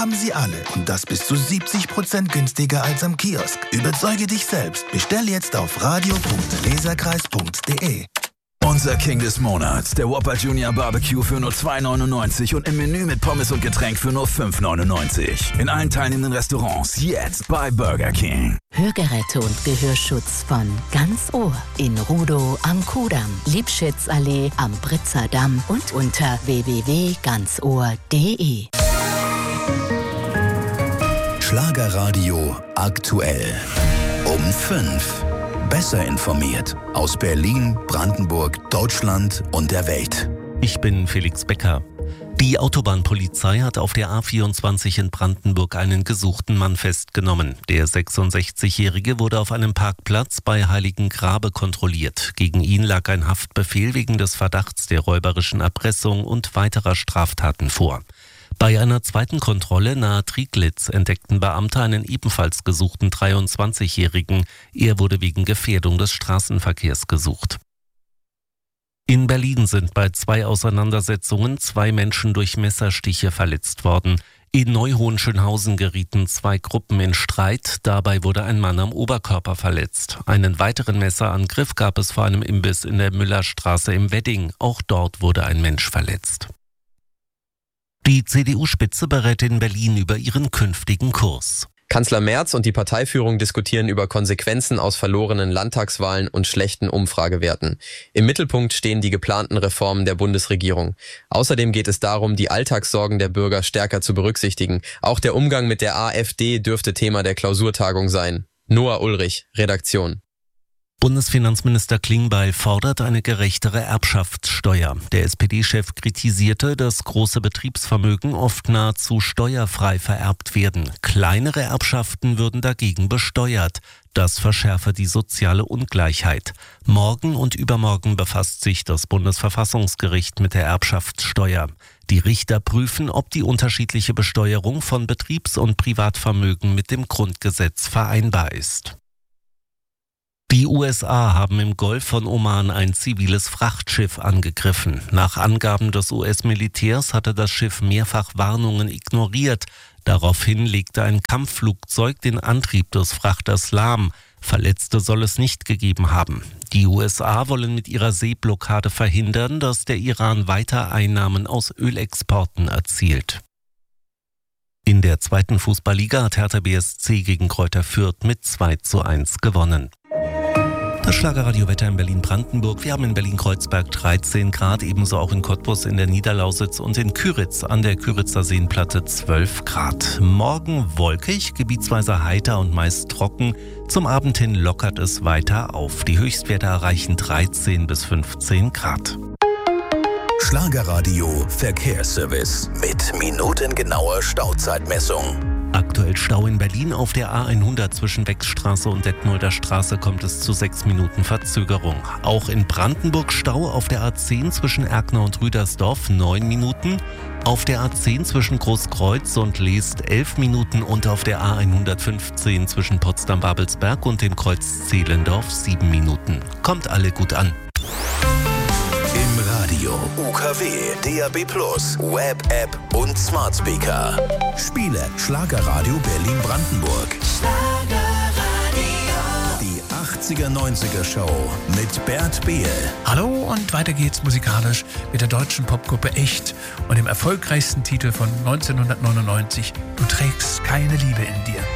haben sie alle und das bis zu 70% günstiger als am Kiosk. Überzeuge dich selbst. Bestell jetzt auf radio.leserkreis.de. Unser King des Monats, der Whopper Junior Barbecue für nur 2,99 und im Menü mit Pommes und Getränk für nur 5,99. In allen teilnehmenden Restaurants jetzt bei Burger King. Hörgeräte und Gehörschutz von Ganz Ohr in Rudow am Kudamm, Liebschitzallee am Britzer Damm und unter www.ganzohr.de. Schlagerradio aktuell. Um 5. Besser informiert aus Berlin, Brandenburg, Deutschland und der Welt. Ich bin Felix Becker. Die Autobahnpolizei hat auf der A24 in Brandenburg einen gesuchten Mann festgenommen. Der 66-Jährige wurde auf einem Parkplatz bei Heiligengrabe kontrolliert. Gegen ihn lag ein Haftbefehl wegen des Verdachts der räuberischen Erpressung und weiterer Straftaten vor. Bei einer zweiten Kontrolle nahe Trieglitz entdeckten Beamte einen ebenfalls gesuchten 23-Jährigen. Er wurde wegen Gefährdung des Straßenverkehrs gesucht. In Berlin sind bei 2 Auseinandersetzungen 2 Menschen durch Messerstiche verletzt worden. In Neuhohenschönhausen gerieten 2 Gruppen in Streit. Dabei wurde ein Mann am Oberkörper verletzt. Einen weiteren Messerangriff gab es vor einem Imbiss in der Müllerstraße im Wedding. Auch dort wurde ein Mensch verletzt. Die CDU-Spitze berät in Berlin über ihren künftigen Kurs. Kanzler Merz und die Parteiführung diskutieren über Konsequenzen aus verlorenen Landtagswahlen und schlechten Umfragewerten. Im Mittelpunkt stehen die geplanten Reformen der Bundesregierung. Außerdem geht es darum, die Alltagssorgen der Bürger stärker zu berücksichtigen. Auch der Umgang mit der AfD dürfte Thema der Klausurtagung sein. Noah Ulrich, Redaktion. Bundesfinanzminister Klingbeil fordert eine gerechtere Erbschaftssteuer. Der SPD-Chef kritisierte, dass große Betriebsvermögen oft nahezu steuerfrei vererbt werden. Kleinere Erbschaften würden dagegen besteuert. Das verschärfe die soziale Ungleichheit. Morgen und übermorgen befasst sich das Bundesverfassungsgericht mit der Erbschaftssteuer. Die Richter prüfen, ob die unterschiedliche Besteuerung von Betriebs- und Privatvermögen mit dem Grundgesetz vereinbar ist. Die USA haben im Golf von Oman ein ziviles Frachtschiff angegriffen. Nach Angaben des US-Militärs hatte das Schiff mehrfach Warnungen ignoriert. Daraufhin legte ein Kampfflugzeug den Antrieb des Frachters lahm. Verletzte soll es nicht gegeben haben. Die USA wollen mit ihrer Seeblockade verhindern, dass der Iran weiter Einnahmen aus Ölexporten erzielt. In der 2. Fußballliga hat Hertha BSC gegen Greuther Fürth mit 2:1 gewonnen. Das Schlagerradio-Wetter in Berlin-Brandenburg. Wir haben in Berlin-Kreuzberg 13 Grad, ebenso auch in Cottbus in der Niederlausitz und in Küritz an der Küritzer Seenplatte 12 Grad. Morgen wolkig, gebietsweise heiter und meist trocken. Zum Abend hin lockert es weiter auf. Die Höchstwerte erreichen 13 bis 15 Grad. Schlagerradio Verkehrsservice mit minutengenauer Stauzeitmessung. Aktuell Stau in Berlin auf der A100 zwischen Wechsstraße und Detmolder Straße kommt es zu 6 Minuten Verzögerung. Auch in Brandenburg Stau auf der A10 zwischen Erkner und Rüdersdorf 9 Minuten. Auf der A10 zwischen Großkreuz und Leest 11 Minuten und auf der A115 zwischen Potsdam-Babelsberg und dem Kreuz Zehlendorf 7 Minuten. Kommt alle gut an. Im Radio, UKW, DAB+, Web-App und Smart Speaker. Spiele Schlagerradio Berlin-Brandenburg. Die 80er-90er Show mit Bert Behl. Hallo und weiter geht's musikalisch mit der deutschen Popgruppe Echt und dem erfolgreichsten Titel von 1999, Du trägst keine Liebe in dir.